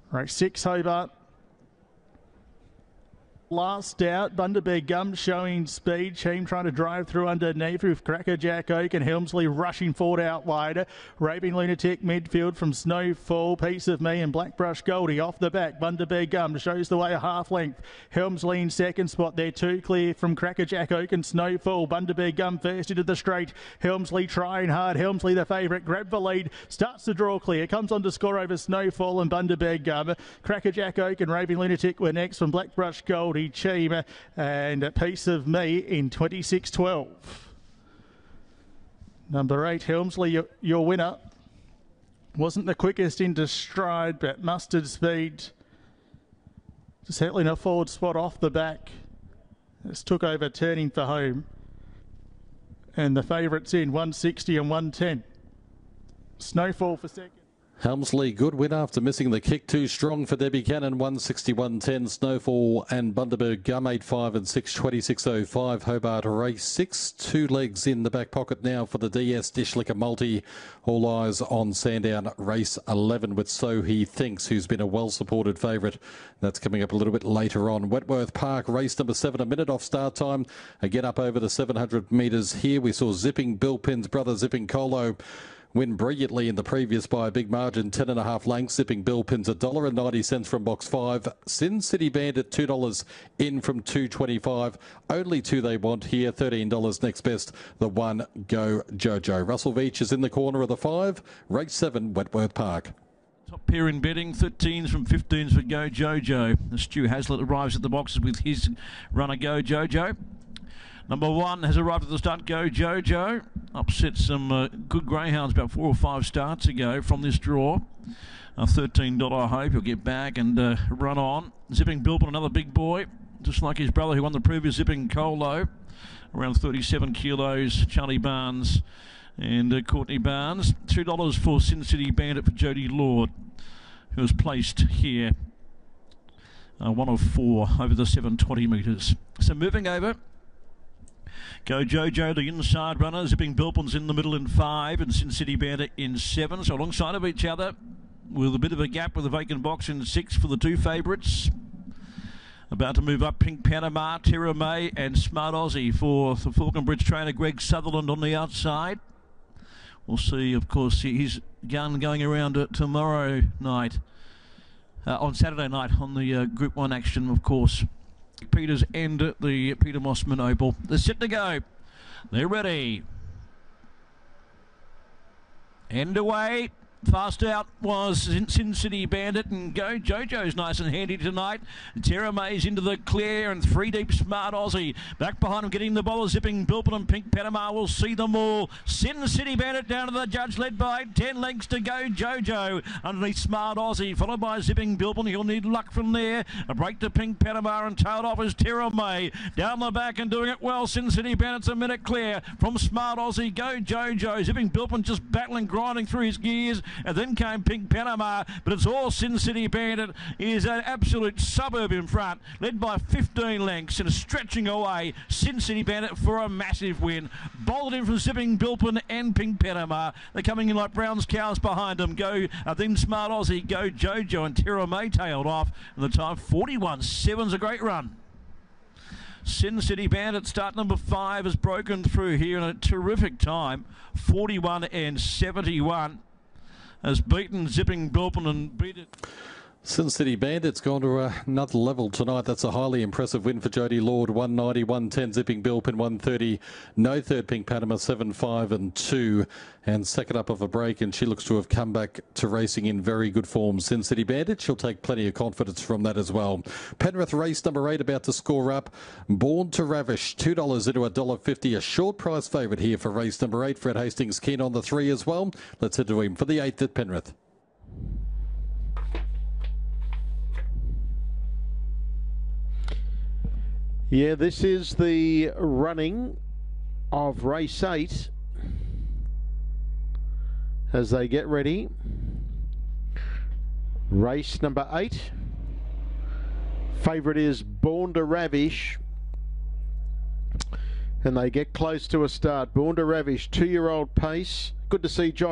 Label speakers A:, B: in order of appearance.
A: Race 6, Hobart. Last out, Bundaberg Gum showing speed. Cheam trying to drive through underneath with Crackerjack Oak and Helmsley rushing forward out wide. Raving Lunatic midfield from Snowfall, Piece of Me and Blackbrush Goldie off the back. Bundaberg Gum shows the way a half length. Helmsley in second spot there, two clear from Crackerjack Oak and Snowfall. Bundaberg Gum first into the straight. Helmsley trying hard. Helmsley the favourite, grab the lead, starts to draw clear, comes on to score over Snowfall and Bundaberg Gum. Crackerjack Oak and Raving Lunatic were next from Blackbrush Goldie. Cheam and a Piece of Me in 26.12. Number 8, Helmsley, your winner. Wasn't the quickest into stride, but mustered speed. Settling a forward spot off the back. This took over turning for home. And the favourites in 160 and 110. Snowfall for second.
B: Helmsley, good win after missing the kick. Too strong for Debbie Cannon, 161.10. Snowfall and Bundaberg Gum, 8.5 and 6, 26.05. Hobart race 6. 2 legs in the back pocket now for the DS Dishlicker Multi. All eyes on Sandown race 11 with So He Thinks, who's been a well-supported favourite. That's coming up a little bit later on. Wentworth Park, race number 7, a minute off start time. Again up over the 700 metres here. We saw Zipping Bilpin's brother, Zipping Colo, win brilliantly in the previous by a big margin, 10.5 lengths. Zipping Bilpin's $1.90 from box 5. Sin City Bandit $2 in from 2.25. Only 2 they want here, $13 next best. The 1 Go Jojo. Russell Veach is in the corner of the 5. Race 7, Wentworth Park.
C: Top pair in betting, 13s from 15s for Go Jojo. Stu Haslett arrives at the boxes with his runner Go Jojo. Number 1 has arrived at the start, Go Jojo. Upset some good greyhounds about 4 or 5 starts ago from this draw. A $13 hope he'll get back and run on. Zipping Bilpin, another big boy, just like his brother who won the previous Zipping Colo. Around 37 kilos, Charlie Barnes and Courtney Barnes. $2 for Sin City Bandit for Jody Lord, who was placed here. 1 of 4 over the 720 metres. So moving over, Go Jojo, the inside runner. Zipping Bilpin's in the middle in 5 and Sin City Bandit in 7. So alongside of each other with a bit of a gap with a vacant box in 6 for the 2 favourites. About to move up, Pink Panama, Terra May and Smart Aussie for the Falcon Bridge trainer Greg Sutherland on the outside. We'll see, of course, his gun going around tomorrow night, on Saturday night on the Group 1 action, of course. Peters and the Peter Mossman Opal. They're set to go. They're ready. And away. Fast out was Sin City Bandit and Go Jojo's nice and handy tonight. Terra May's into the clear and 3 deep Smart Aussie. Back behind him getting the bowler, Zipping Bilpin and Pink Panama will see them all. Sin City Bandit down to the judge, led by 10 lengths to Go Jojo. Underneath Smart Aussie, followed by Zipping Bilpin. He'll need luck from there. A break to Pink Panama and tailed off is Terra May. Down the back and doing it well. Sin City Bandit's a minute clear from Smart Aussie. Go Jojo. Zipping Bilpin just battling, grinding through his gears. And then came Pink Panama, but it's all Sin City Bandit. He is an absolute suburb in front, led by 15 lengths and stretching away. Sin City Bandit for a massive win. Bowled in from Zipping Bilpin and Pink Panama. They're coming in like Brown's cows behind them. Then Smart Aussie, Go Jojo and Terra May tailed off. And the time 41.7's a great run. Sin City Bandit, start number 5, has broken through here in a terrific time. 41 and 71. Has beaten Zipping Bilpin and beat it.
B: Sin City Bandit's gone to another level tonight. That's a highly impressive win for Jody Lord. 190, 110, Zipping Bilpin, 130. No third, Pink Panama, 7, 5 and 2. And second up of a break, and she looks to have come back to racing in very good form. Sin City Bandit, she'll take plenty of confidence from that as well. Penrith race number 8 about to score up. Born to Ravish, $2 into $1.50. A short price favourite here for race number 8. Fred Hastings keen on the 3 as well. Let's head to him for the 8th at Penrith.
D: Yeah, this is the running of race 8 as they get ready. Race number 8. Favourite is Born to Ravish. And they get close to a start. Born to Ravish, 2-year-old pace. Good to see John